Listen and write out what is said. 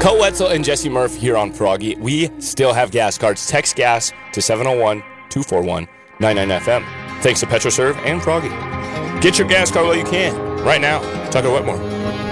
Cole Wetzel and Jesse Murph here on Froggy. We still have gas cards. Text gas to 701-241-99FM. Thanks to PetroServe and Froggy. Get your gas card while you can. Right now, Tucker Wetmore.